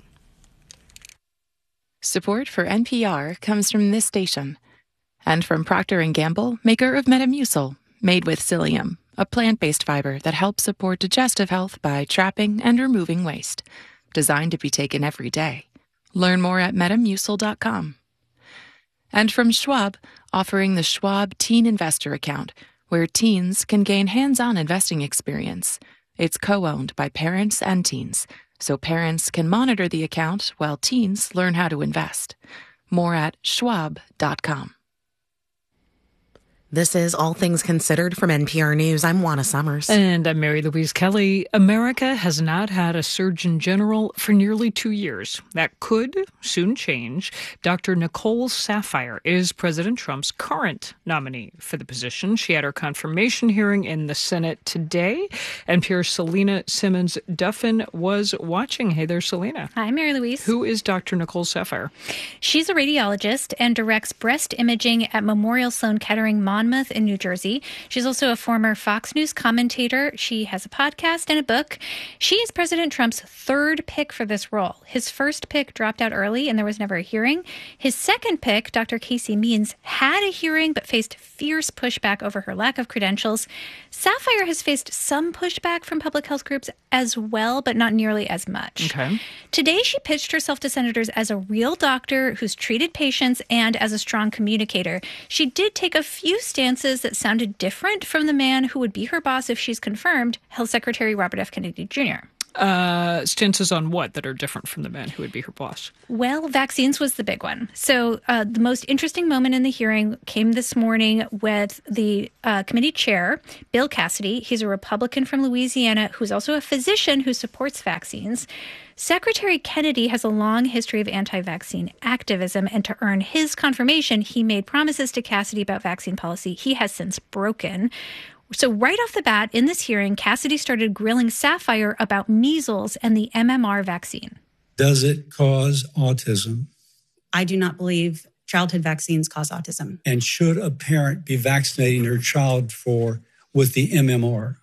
Support for NPR comes from this station and from Procter & Gamble, maker of Metamucil, made with psyllium, a plant-based fiber that helps support digestive health by trapping and removing waste. Designed to be taken every day. Learn more at Metamucil.com. And from Schwab, offering the Schwab Teen Investor Account, where teens can gain hands-on investing experience. It's co-owned by parents and teens, so parents can monitor the account while teens learn how to invest. More at Schwab.com. This is All Things Considered from NPR News. I'm Juana Summers. And I'm Mary Louise Kelly. America has not had a Surgeon General for nearly 2 years. That could soon change. Dr. Nicole Saphier is President Trump's current nominee for the position. She had her confirmation hearing in the Senate today. NPR's Selena Simmons-Duffin was watching. Hey there, Selena. Hi, Mary Louise. Who is Dr. Nicole Saphier? She's a radiologist and directs breast imaging at Memorial Sloan Kettering Monmouth in New Jersey. She's also a former Fox News commentator. She has a podcast and a book. She is President Trump's third pick for this role. His first pick dropped out early and there was never a hearing. His second pick, Dr. Casey Means, had a hearing but faced fierce pushback over her lack of credentials. Saphier has faced some pushback from public health groups as well, but not nearly as much. Okay. Today, she pitched herself to senators as a real doctor who's treated patients and as a strong communicator. She did take a few stances that sounded different from the man who would be her boss if she's confirmed, Health Secretary Robert F. Kennedy Jr. Stances on what that are different from the man who would be her boss? Well, vaccines was the big one. So the most interesting moment in the hearing came this morning with the committee chair, Bill Cassidy. He's a Republican from Louisiana who's also a physician who supports vaccines. Secretary Kennedy has a long history of anti-vaccine activism, and to earn his confirmation, he made promises to Cassidy about vaccine policy he has since broken. So right off the bat, in this hearing, Cassidy started grilling Saphier about measles and the MMR vaccine. Does it cause autism? I do not believe childhood vaccines cause autism. And should a parent be vaccinating their child with the MMR?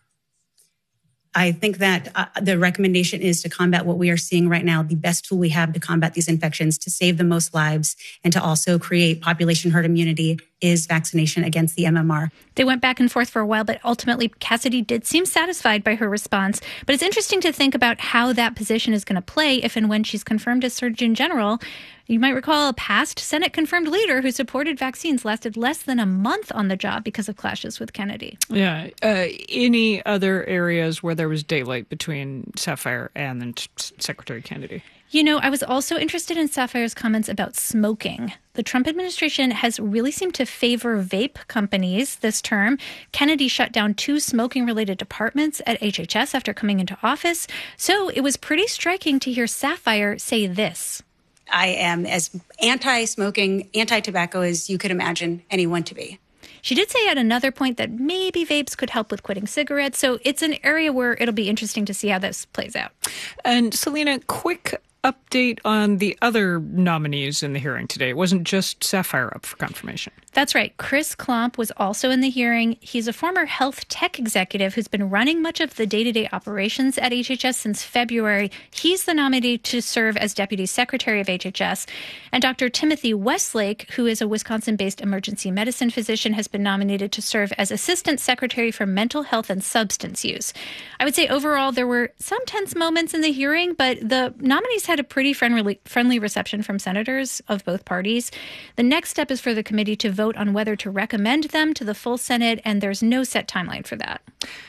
I think that the recommendation is to combat what we are seeing right now, the best tool we have to combat these infections, to save the most lives, and to also create population herd immunity is vaccination against the MMR. They went back and forth for a while, but ultimately Cassidy did seem satisfied by her response. But it's interesting to think about how that position is going to play if and when she's confirmed as Surgeon General. You might recall a past Senate-confirmed leader who supported vaccines lasted less than a month on the job because of clashes with Kennedy. Yeah. Any other areas where there was daylight between Saphier and then Secretary Kennedy? You know, I was also interested in Saphier's comments about smoking. The Trump administration has really seemed to favor vape companies this term. Kennedy shut down 2 smoking-related departments at HHS after coming into office. So it was pretty striking to hear Saphier say this. I am as anti-smoking, anti-tobacco as you could imagine anyone to be. She did say at another point that maybe vapes could help with quitting cigarettes. So it's an area where it'll be interesting to see how this plays out. And Selena, quick update on the other nominees in the hearing today. It wasn't just Saphier up for confirmation. That's right. Chris Klomp was also in the hearing. He's a former health tech executive who's been running much of the day-to-day operations at HHS since February. He's the nominee to serve as Deputy Secretary of HHS. And Dr. Timothy Westlake, who is a Wisconsin-based emergency medicine physician, has been nominated to serve as Assistant Secretary for Mental Health and Substance Use. I would say overall there were some tense moments in the hearing, but the nominees had a pretty friendly reception from senators of both parties. The next step is for the committee to vote on whether to recommend them to the full Senate, and there's no set timeline for that.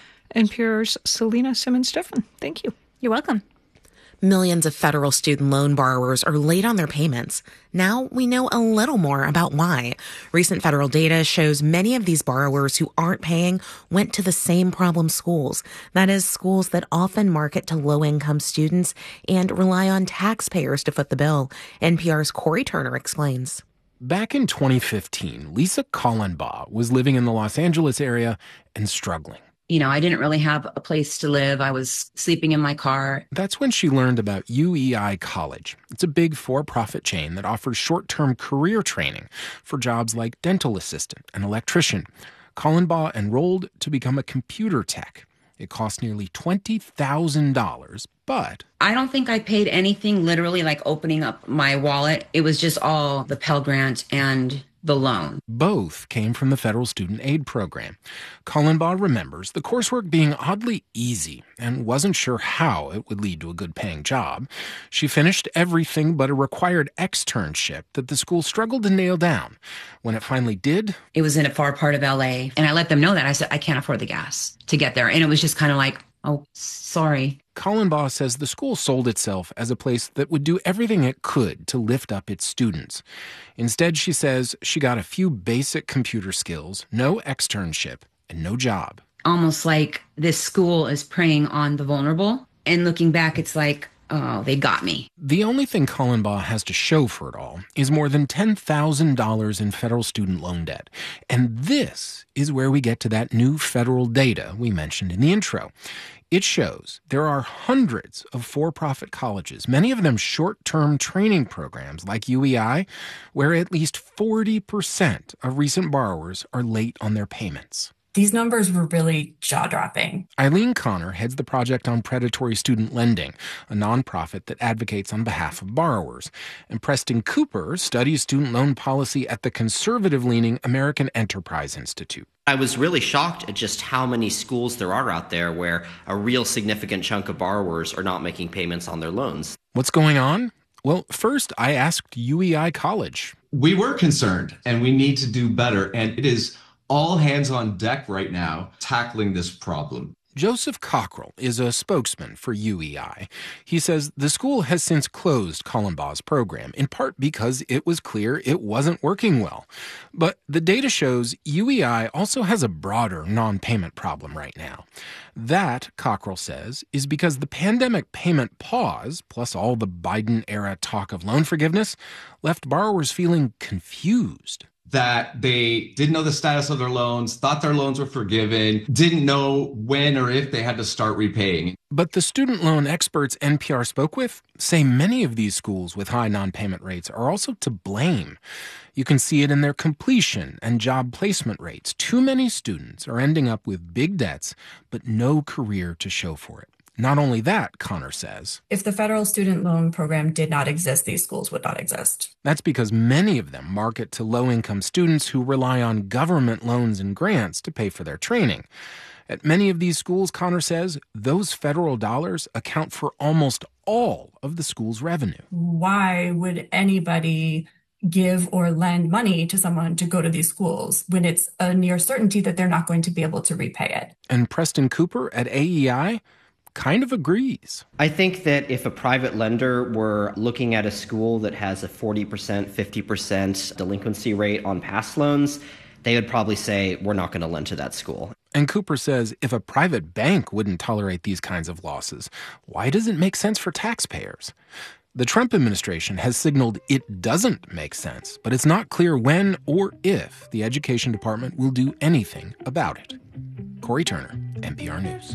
NPR's Selena Simmons-Duffin. Thank you. You're welcome. Millions of federal student loan borrowers are late on their payments. Now we know a little more about why. Recent federal data shows many of these borrowers who aren't paying went to the same problem schools. That is, schools that often market to low-income students and rely on taxpayers to foot the bill. NPR's Corey Turner explains. Back in 2015, Lisa Kallenbaugh was living in the Los Angeles area and struggling. You know, I didn't really have a place to live. I was sleeping in my car. That's when she learned about UEI College. It's a big for-profit chain that offers short-term career training for jobs like dental assistant and electrician. Kallenbaugh enrolled to become a computer tech. It cost nearly $20,000, but... I don't think I paid anything literally like opening up my wallet. It was just all the Pell Grant and the loan. Both came from the federal student aid program. Kallenbaugh remembers the coursework being oddly easy and wasn't sure how it would lead to a good-paying job. She finished everything but a required externship that the school struggled to nail down. When it finally did... It was in a far part of LA, and I let them know that. I said, I can't afford the gas to get there. And it was just kind of like, oh, sorry. Colin Baugh says the school sold itself as a place that would do everything it could to lift up its students. Instead, she says she got a few basic computer skills, no externship, and no job. Almost like this school is preying on the vulnerable. And looking back, it's like, oh, they got me. The only thing Colin Baugh has to show for it all is more than $10,000 in federal student loan debt. And this is where we get to that new federal data we mentioned in the intro. It shows there are hundreds of for-profit colleges, many of them short-term training programs like UEI, where at least 40% of recent borrowers are late on their payments. These numbers were really jaw-dropping. Eileen Connor heads the Project on Predatory Student Lending, a nonprofit that advocates on behalf of borrowers. And Preston Cooper studies student loan policy at the conservative-leaning American Enterprise Institute. I was really shocked at just how many schools there are out there where a real significant chunk of borrowers are not making payments on their loans. What's going on? Well, first, I asked UEI College. We were concerned, and we need to do better, and it is all hands on deck right now tackling this problem. Joseph Cockrell is a spokesman for UEI. He says the school has since closed Colin Baugh's program, in part because it was clear it wasn't working well. But the data shows UEI also has a broader non-payment problem right now. That, Cockrell says, is because the pandemic payment pause, plus all the Biden-era talk of loan forgiveness, left borrowers feeling confused. That they didn't know the status of their loans, thought their loans were forgiven, didn't know when or if they had to start repaying. But the student loan experts NPR spoke with say many of these schools with high non-payment rates are also to blame. You can see it in their completion and job placement rates. Too many students are ending up with big debts, but no career to show for it. Not only that, Connor says, if the federal student loan program did not exist, these schools would not exist. That's because many of them market to low-income students who rely on government loans and grants to pay for their training. At many of these schools, Connor says, those federal dollars account for almost all of the school's revenue. Why would anybody give or lend money to someone to go to these schools when it's a near certainty that they're not going to be able to repay it? And Preston Cooper at AEI kind of agrees. I think that if a private lender were looking at a school that has a 40%, 50% delinquency rate on past loans, they would probably say, we're not going to lend to that school. And Cooper says if a private bank wouldn't tolerate these kinds of losses, why does it make sense for taxpayers? The Trump administration has signaled it doesn't make sense, but it's not clear when or if the Education Department will do anything about it. Corey Turner, NPR News.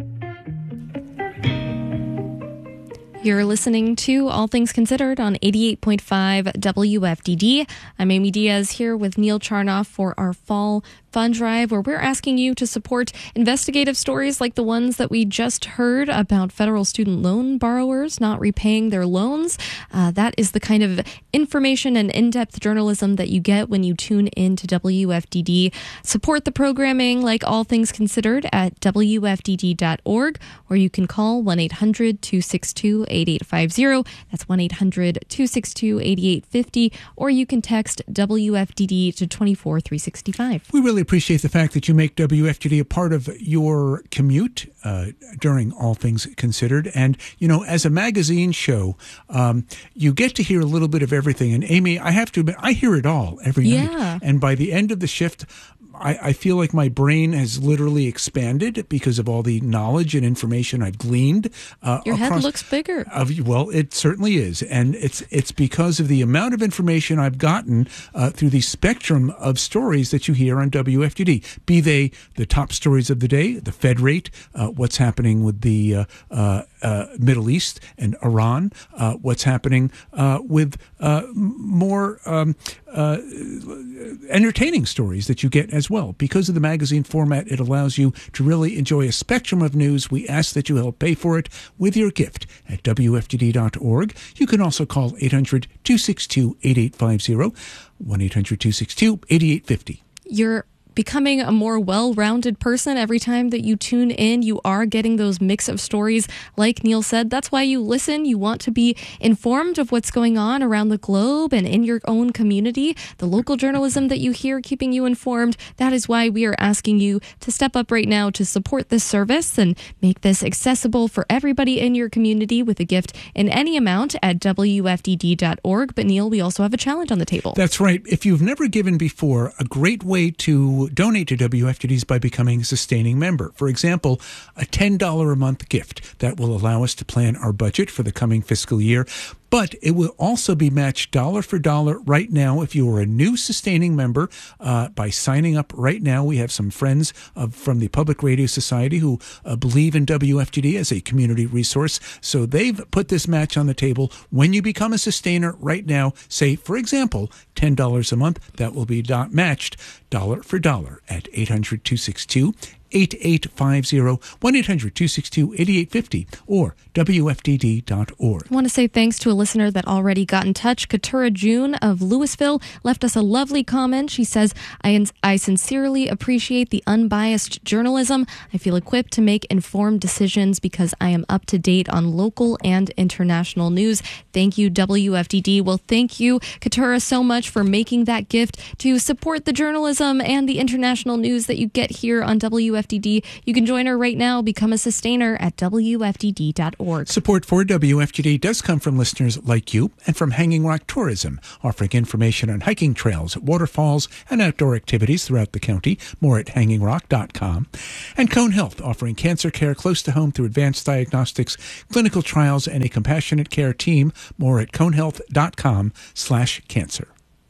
You're listening to All Things Considered on 88.5 WFDD. I'm Amy Diaz here with Neil Charnoff for our Fall Fund Drive, where we're asking you to support investigative stories like the ones that we just heard about federal student loan borrowers not repaying their loans. That is the kind of information and in-depth journalism that you get when you tune in to WFDD. Support the programming like All Things Considered at WFDD.org, or you can call 1-800-262-8850. That's 1-800-262-8850, or you can text WFDD to 24365. We really appreciate the fact that you make WFDD a part of your commute during All Things Considered. And, you know, as a magazine show, you get to hear a little bit of everything. And Amy, I have to admit, I hear it all every night. And by the end of the shift, I feel like my brain has literally expanded because of all the knowledge and information I've gleaned. Your head looks bigger. Well, it certainly is. And it's because of the amount of information I've gotten through the spectrum of stories that you hear on WFDD, be they the top stories of the day, the Fed rate, what's happening with the Middle East and Iran, what's happening with more entertaining stories that you get as well. Because of the magazine format, it allows you to really enjoy a spectrum of news. We ask that you help pay for it with your gift at WFDD.org. You can also call 800-262-8850, 1-800-262-8850. Your becoming a more well-rounded person every time that you tune in. You are getting those mix of stories, like Neil said. That's why you listen. You want to be informed of what's going on around the globe and in your own community. The local journalism that you hear keeping you informed. That is why we are asking you to step up right now to support this service and make this accessible for everybody in your community with a gift in any amount at WFDD.org. But Neil, we also have a challenge on the table. That's right. If you've never given before, a great way to donate to WFDD is by becoming a sustaining member. For example, a $10 a month gift that will allow us to plan our budget for the coming fiscal year. But it will also be matched dollar for dollar right now if you are a new sustaining member by signing up right now. We have some friends from the Public Radio Society who believe in WFDD as a community resource. So they've put this match on the table. When you become a sustainer right now, say, for example, $10 a month, that will be matched dollar for dollar at 800-262-8850, 1-800-262-8850, or WFDD.org. I want to say thanks to a listener that already got in touch. Katura June of Louisville left us a lovely comment. She says, I sincerely appreciate the unbiased journalism. I feel equipped to make informed decisions because I am up to date on local and international news. Thank you, WFDD. Well, thank you, Katura, so much for making that gift to support the journalism and the international news that you get here on WFDD. You can join her right now. Become a sustainer at WFDD.org. Support for WFDD does come from listeners like you and from Hanging Rock Tourism, offering information on hiking trails, waterfalls, and outdoor activities throughout the county. More at hangingrock.com. And Cone Health, offering cancer care close to home through advanced diagnostics, clinical trials, and a compassionate care team. More at conehealth.com/cancer.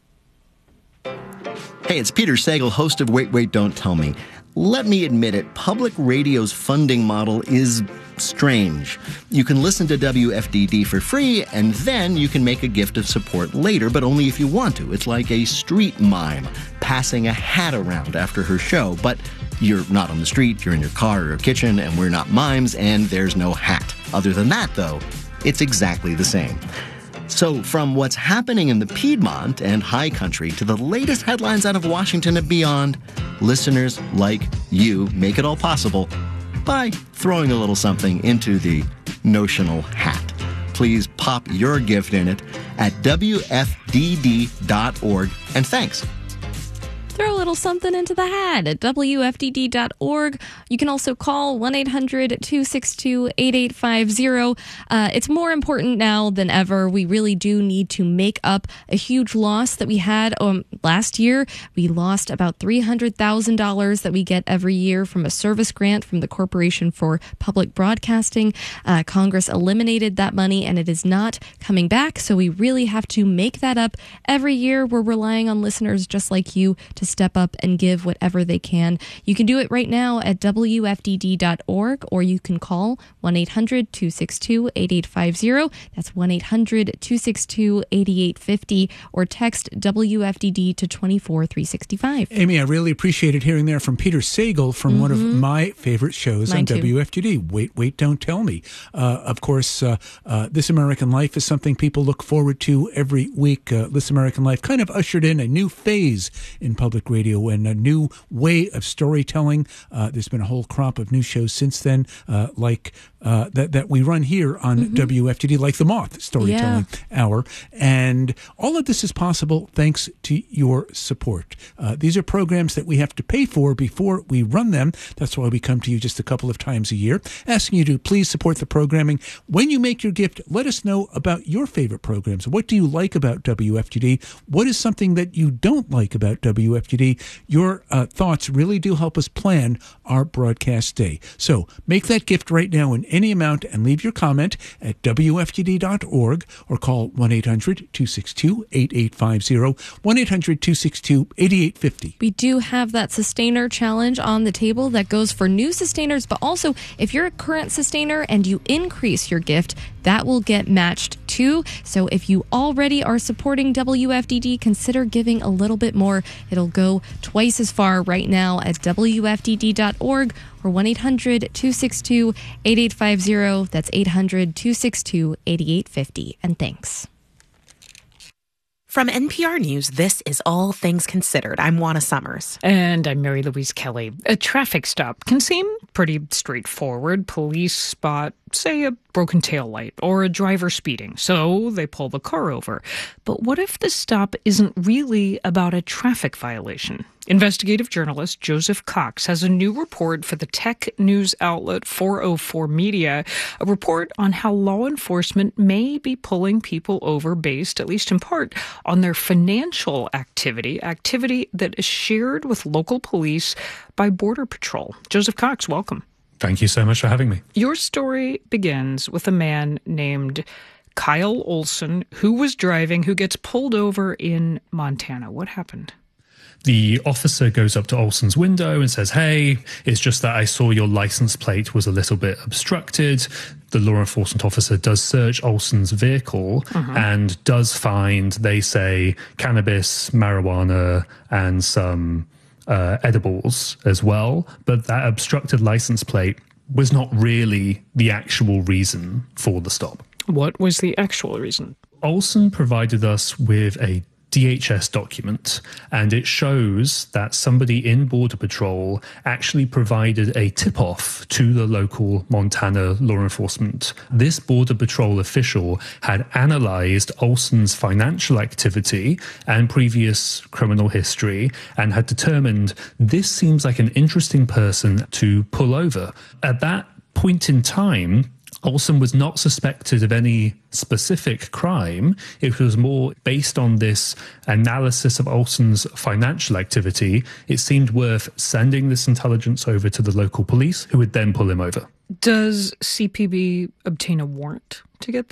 Hey, it's Peter Sagal, host of Wait, Wait, Don't Tell Me. Let me admit it, public radio's funding model is strange. You can listen to WFDD for free, and then you can make a gift of support later, but only if you want to. It's like a street mime passing a hat around after her show, but you're not on the street, you're in your car or your kitchen, and we're not mimes, and there's no hat. Other than that, though, it's exactly the same. So from what's happening in the Piedmont and High Country to the latest headlines out of Washington and beyond, listeners like you make it all possible by throwing a little something into the notional hat. Please pop your gift in it at WFDD.org, and thanks. Throw a little something into the hat at WFDD.org. You can also call 1-800-262-8850. It's more important now than ever. We really do need to make up a huge loss that we had last year. We lost about $300,000 that we get every year from a service grant from the Corporation for Public Broadcasting. Congress eliminated that money, and it is not coming back. So we really have to make that up every year. We're relying on listeners just like you to step up and give whatever they can. You can do it right now at WFDD.org, or you can call 1-800-262-8850. That's 1-800-262-8850, or text WFDD to 24365. Amy, I really appreciated hearing there from Peter Sagal from one of my favorite shows on WFDD. Wait, Wait, Don't Tell Me. Of course, This American Life is something people look forward to every week. This American Life kind of ushered in a new phase in public radio and a new way of storytelling. There's been a whole crop of new shows since then, like that we run here on WFDD, like the Moth Storytelling Hour. And all of this is possible thanks to your support. These are programs that we have to pay for before we run them. That's why we come to you just a couple of times a year, asking you to please support the programming. When you make your gift, let us know about your favorite programs. What do you like about WFDD? What is something that you don't like about WFDD? Your thoughts really do help us plan our broadcast day. So make that gift right now in any amount and leave your comment at WFDD.org or call 1-800-262-8850, 1-800-262-8850. We do have that sustainer challenge on the table that goes for new sustainers, but also if you're a current sustainer and you increase your gift, that will get matched too. So if you already are supporting WFDD, consider giving a little bit more. It'll go twice as far right now at WFDD.org or 1-800-262-8850. That's 800-262-8850. And thanks. From NPR News, this is All Things Considered. I'm Juana Summers. And I'm Mary Louise Kelly. A traffic stop can seem pretty straightforward. Police spot, say, a broken taillight or a driver speeding, so they pull the car over. But what if the stop isn't really about a traffic violation? Investigative journalist Joseph Cox has a new report for the tech news outlet 404 Media, a report on how law enforcement may be pulling people over based, at least in part, on their financial activity that is shared with local police by Border Patrol. Joseph Cox, welcome. Thank you so much for having me. Your story begins with a man named Kyle Olson who gets pulled over in Montana. What happened? The officer goes up to Olson's window and says, "Hey, it's just that I saw your license plate was a little bit obstructed." The law enforcement officer does search Olson's vehicle and does find, they say, cannabis, marijuana, and some edibles as well. But that obstructed license plate was not really the actual reason for the stop. What was the actual reason? Olson provided us with a DHS document, and it shows that somebody in Border Patrol actually provided a tip-off to the local Montana law enforcement. This Border Patrol official had analyzed Olson's financial activity and previous criminal history and had determined this seems like an interesting person to pull over. At that point in time, Olson was not suspected of any specific crime. It was more based on this analysis of Olson's financial activity. It seemed worth sending this intelligence over to the local police, who would then pull him over. Does CPB obtain a warrant to get